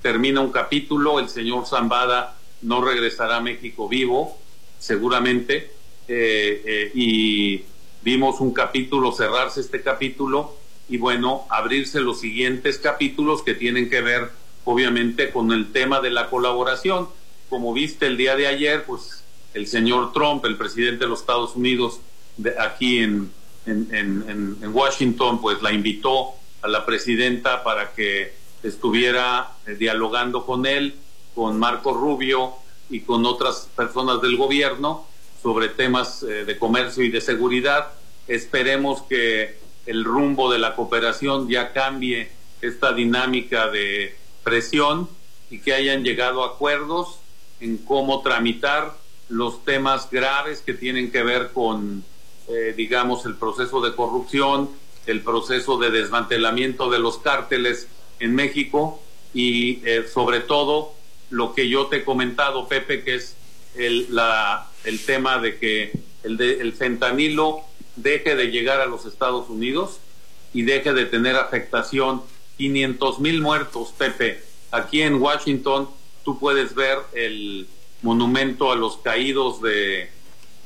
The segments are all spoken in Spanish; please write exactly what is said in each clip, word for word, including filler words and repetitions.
termina un capítulo, el señor Zambada no regresará a México vivo, seguramente, eh, eh, y vimos un capítulo, cerrarse este capítulo, y bueno, abrirse los siguientes capítulos que tienen que ver, obviamente, con el tema de la colaboración. Como viste el día de ayer, pues el señor Trump, el presidente de los Estados Unidos, de aquí en, en, en, en Washington, pues la invitó a la presidenta para que estuviera eh, dialogando con él, con Marco Rubio y con otras personas del gobierno sobre temas eh, de comercio y de seguridad. Esperemos que el rumbo de la cooperación ya cambie esta dinámica de presión y que hayan llegado a acuerdos en cómo tramitar los temas graves que tienen que ver con, eh, digamos, el proceso de corrupción, el proceso de desmantelamiento de los cárteles en México y eh, sobre todo lo que yo te he comentado, Pepe, que es el, la, el tema de que el, de, el fentanilo deje de llegar a los Estados Unidos y deje de tener afectación. quinientos mil muertos, Pepe. Aquí en Washington tú puedes ver el monumento a los caídos de eh,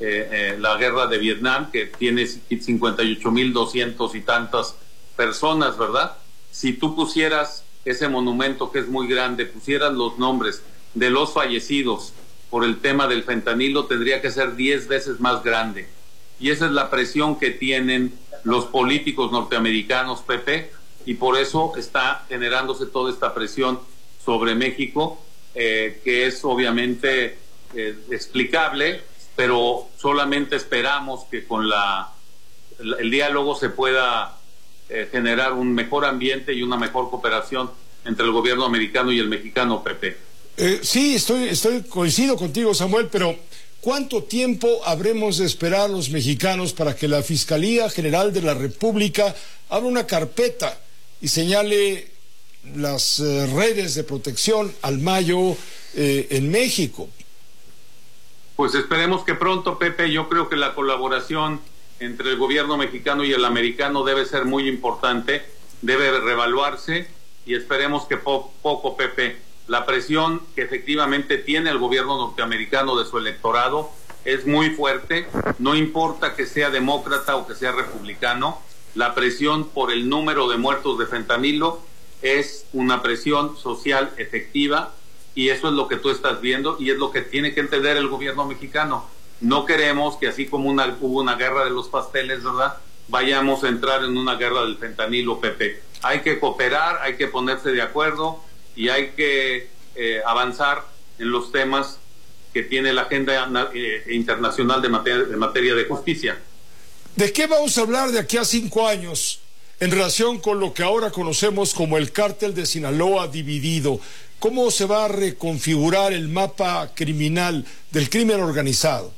eh, la guerra de Vietnam, que tiene cincuenta y ocho mil doscientos y tantas personas, ¿verdad? Si tú pusieras ese monumento, que es muy grande, pusieras los nombres de los fallecidos por el tema del fentanilo, tendría que ser diez veces más grande. Y esa es la presión que tienen los políticos norteamericanos, Pepe, y por eso está generándose toda esta presión sobre México, eh, que es obviamente eh, explicable, pero solamente esperamos que con la el diálogo se pueda eh, generar un mejor ambiente y una mejor cooperación entre el gobierno americano y el mexicano, Pepe. Eh, sí, estoy, estoy coincido contigo, Samuel, pero ¿cuánto tiempo habremos de esperar los mexicanos para que la Fiscalía General de la República abra una carpeta y señale las eh, redes de protección al Mayo eh, en México? Pues esperemos que pronto, Pepe. Yo creo que la colaboración entre el gobierno mexicano y el americano debe ser muy importante, debe reevaluarse, y esperemos que po poco, Pepe, la presión que efectivamente tiene el gobierno norteamericano de su electorado es muy fuerte, no importa que sea demócrata o que sea republicano, la presión por el número de muertos de fentanilo es una presión social efectiva, y eso es lo que tú estás viendo y es lo que tiene que entender el gobierno mexicano. No queremos que así como una, hubo una guerra de los pasteles, ¿verdad?, vayamos a entrar en una guerra del fentanilo, Pepe. Hay que cooperar, hay que ponerse de acuerdo y hay que eh, avanzar en los temas que tiene la agenda eh, internacional de materia, de materia de justicia. ¿De qué vamos a hablar de aquí a cinco años en relación con lo que ahora conocemos como el cártel de Sinaloa dividido? ¿Cómo se va a reconfigurar el mapa criminal del crimen organizado?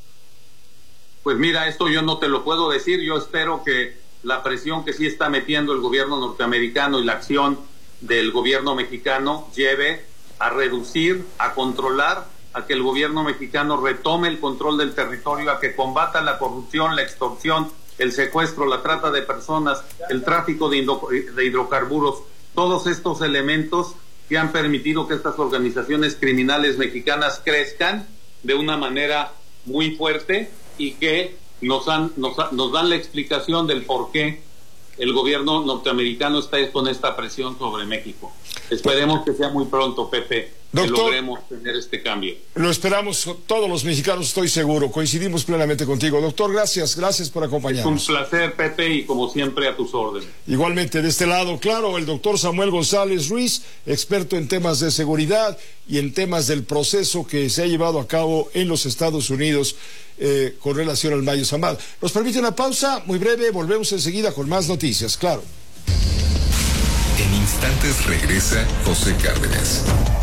Pues mira, esto yo no te lo puedo decir. Yo espero que la presión que sí está metiendo el gobierno norteamericano y la acción del gobierno mexicano lleve a reducir, a controlar, a que el gobierno mexicano retome el control del territorio, a que combata la corrupción, la extorsión, el secuestro, la trata de personas, el tráfico de, hidro de hidrocarburos, todos estos elementos que han permitido que estas organizaciones criminales mexicanas crezcan de una manera muy fuerte y que nos, han, nos, nos dan la explicación del por qué el gobierno norteamericano está con esta presión sobre México. Esperemos que sea muy pronto, Pepe, Doctor, que logremos tener este cambio. Lo esperamos todos los mexicanos, estoy seguro. Coincidimos plenamente contigo. Doctor, gracias, gracias por acompañarnos. Es un placer, Pepe, y como siempre a tus órdenes. Igualmente, de este lado, claro, el doctor Samuel González Ruiz, experto en temas de seguridad y en temas del proceso que se ha llevado a cabo en los Estados Unidos eh, con relación al Mayo Zambada. Nos permite una pausa muy breve, volvemos enseguida con más noticias, claro. En instantes regresa José Cárdenas.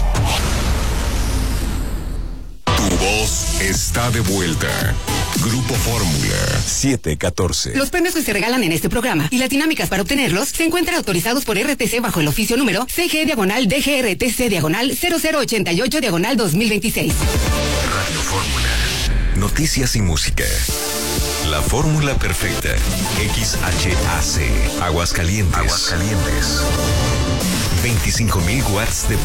Tu voz está de vuelta. Grupo Fórmula siete catorce. Los premios que se regalan en este programa y las dinámicas para obtenerlos se encuentran autorizados por R T C bajo el oficio número C G diagonal D G R T C diagonal cero cero ochenta y ocho diagonal dos mil veintiséis. Radio Fórmula. Noticias y música. La fórmula perfecta. X H A C. Aguascalientes. Aguascalientes. veinticinco mil watts de